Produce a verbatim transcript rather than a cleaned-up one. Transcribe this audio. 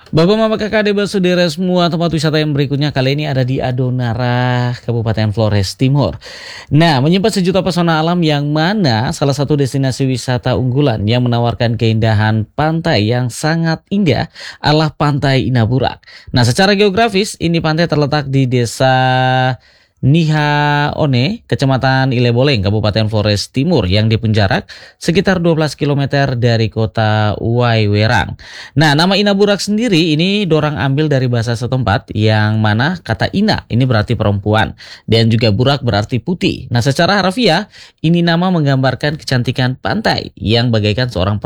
Bapak Mama Kakak Adik Saudara semua, tempat wisata yang berikutnya kali ini ada di Adonara, Kabupaten Flores Timur. Nah, menyimpan sejuta pesona alam yang mana salah satu destinasi wisata unggulan yang menawarkan keindahan pantai yang sangat indah adalah Pantai Inaburak. Nah, secara geografis ini pantai terletak di desa Nihaone, Kecamatan Ileboleng, Kabupaten Flores Timur yang dipenjarak sekitar dua belas kilometer dari kota Waiwerang. Nah, nama Inaburak sendiri ini dorang ambil dari bahasa setempat yang mana kata Ina ini berarti perempuan dan juga Burak berarti putih. Nah, secara harfiah ini nama menggambarkan kecantikan pantai yang bagaikan seorang